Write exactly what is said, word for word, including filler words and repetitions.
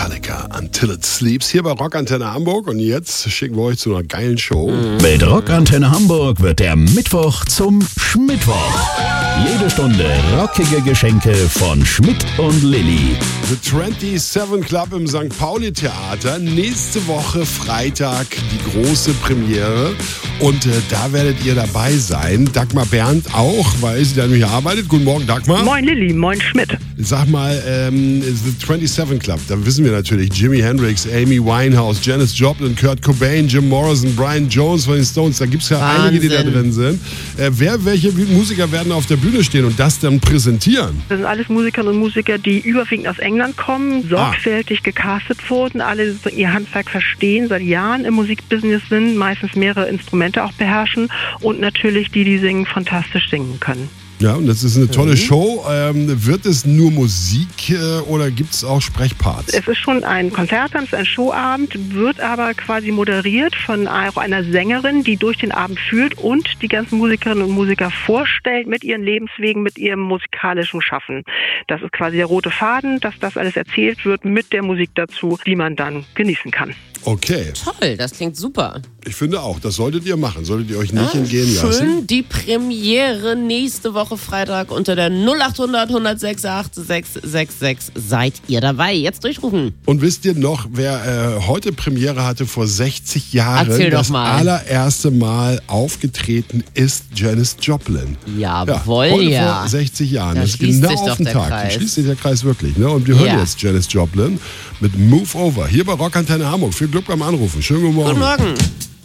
Metallica, Until It Sleeps, hier bei Rockantenne Hamburg. Und jetzt schicken wir euch zu einer geilen Show. Mit Rockantenne Hamburg wird der Mittwoch zum Schmittwoch. Jede Stunde rockige Geschenke von Schmidt und Lilly. The siebenundzwanzig Club im Sankt Pauli Theater. Nächste Woche Freitag die große Premiere. Und äh, da werdet ihr dabei sein. Dagmar Bernd auch, weil sie da nämlich arbeitet. Guten Morgen, Dagmar. Moin Lilly, moin Schmidt. Sag mal, ähm, The siebenundzwanzig Club, da wissen wir natürlich Jimi Hendrix, Amy Winehouse, Janis Joplin, Kurt Cobain, Jim Morrison, Brian Jones von den Stones. Da gibt es ja Wahnsinn. einige, die da drin sind. Äh, wer, welche Musiker werden auf der Bühne stehen und das dann präsentieren? Das sind alles Musikerinnen und Musiker, die überwiegend aus England kommen, sorgfältig gecastet wurden, alle ihr Handwerk verstehen, seit Jahren im Musikbusiness sind, meistens mehrere Instrumente auch beherrschen und natürlich die, die singen, fantastisch singen können. Ja, und das ist eine tolle Mhm. Show. Ähm, wird es nur Musik äh, oder gibt es auch Sprechparts? Es ist schon ein Konzertabend, es ist ein Showabend, wird aber quasi moderiert von auch einer Sängerin, die durch den Abend führt und die ganzen Musikerinnen und Musiker vorstellt mit ihren Lebenswegen, mit ihrem musikalischen Schaffen. Das ist quasi der rote Faden, dass das alles erzählt wird mit der Musik dazu, die man dann genießen kann. Okay. Toll, das klingt super. Ich finde auch, das solltet ihr machen. Solltet ihr euch nicht Ja, entgehen schön, lassen. die Premiere nächste Woche Freitag unter der null acht hundert, hundertsechs acht, sechs sechs sechs. Seid ihr dabei? Jetzt durchrufen. Und wisst ihr noch, wer äh, heute Premiere hatte, vor sechzig Jahren, Erzähl doch das mal. allererste Mal aufgetreten ist Janis Joplin. Jawohl, heute ja. vor sechzig Jahren. Da das ist schließt genau sich auf doch den der Tag. Da Kreis. schließt sich der Kreis wirklich. Ne? Und wir hören Ja. jetzt Janis Joplin mit Move Over. Hier bei Rockantenne Hamburg. Viel Glück beim Anrufen. Schönen guten Morgen. Guten Morgen.